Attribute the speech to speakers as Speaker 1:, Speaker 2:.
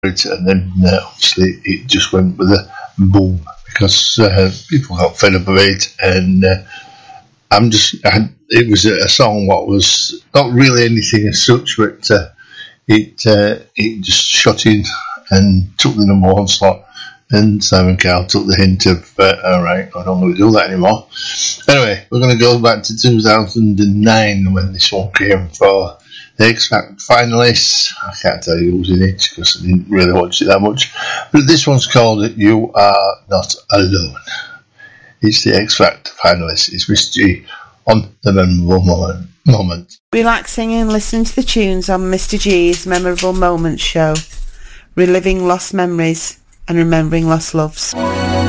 Speaker 1: it, and then obviously it just went with a boom because people got fed up of it, and it was a song what was not really anything as such, but it just shot in and took the number one slot. And Simon Cowell took the hint of, all right, I don't want to do that anymore. Anyway, we're going to go back to 2009 when this one came for the X Factor finalists. I can't tell you who's in it because I didn't really watch it that much. But this one's called You Are Not Alone. It's the X Factor finalists. It's Miss G on the Memorable Moment.
Speaker 2: Relaxing and listening to the tunes on Mr. G's Memorable Moments show. Reliving lost memories and remembering lost loves.